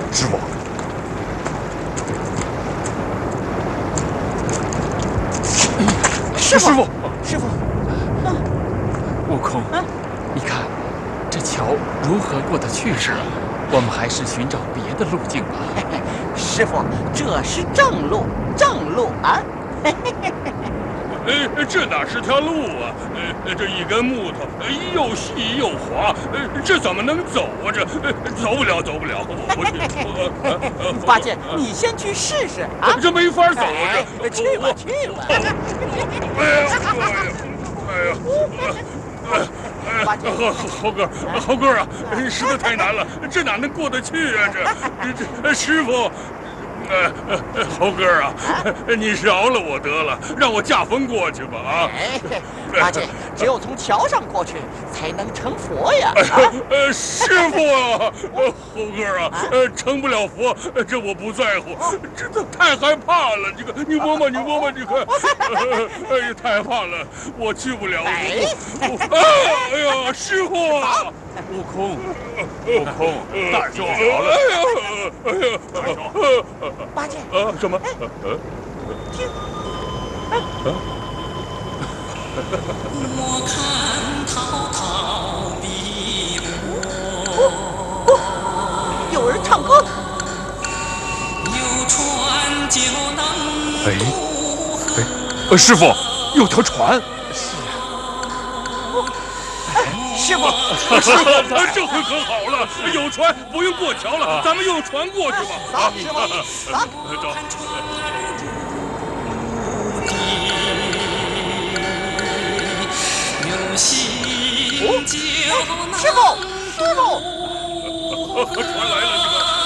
师傅。 师傅，师傅， 悟空，你看，这桥如何过得去呢？我们还是寻找别的路径吧。 师傅，这是正路，正路啊！ 这哪是条路啊？这一根木头，又细又滑，这怎么能走啊？这走不了，走不了。 八戒，你先去试试啊！ 这没法走啊！这去吧，去吧！ 八戒，猴哥啊，实在太难了，这哪能过得去啊？这师傅。猴哥啊，你饶了我得了，让我驾风过去吧啊！ 八戒，只有从桥上过去，才能成佛呀！ 师傅啊，猴哥啊，成不了佛，这我不在乎，这太害怕了。你摸摸，你摸摸，你看，哎呀，太怕了，我去不了。哎呀，师傅啊！ 悟空，胆儿就好了。 哎呀， 八戒， 什么？ 听， 我看滔滔碧波， 有人唱歌。 有船就能渡河。 师傅，有条船。 师傅， 这回可好了，有船，不用过桥了，咱们用船过去吧。 走，师傅，走。 有心就能。 师傅， 船来了。